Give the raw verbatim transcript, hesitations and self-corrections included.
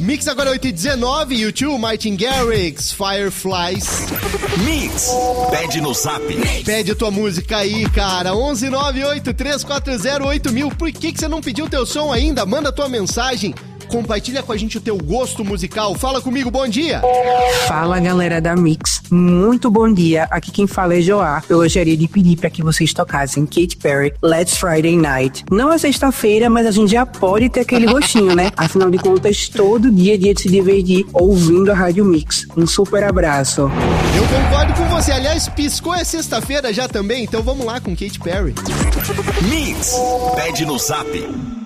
Mix agora oito e dezenove, YouTube, Martin Garrix, Fireflies. Mix, pede no zap. Pede tua música aí, cara, onze nove oito três quatro zero oito mil. Por que que você não pediu teu som ainda? Manda tua mensagem. Compartilha com a gente o teu gosto musical. Fala comigo, bom dia. Fala, galera da Mix. Muito bom dia. Aqui quem fala é Joá. Eu gostaria de pedir para que vocês tocassem Katy Perry, Let's Friday Night. Não é sexta-feira, mas a gente já pode ter aquele gostinho, né? Afinal de contas, todo dia é dia de se divertir ouvindo a Rádio Mix. Um super abraço. Eu concordo com você. Aliás, piscou é sexta-feira já também, então vamos lá com Katy Perry. Mix, pede no zap.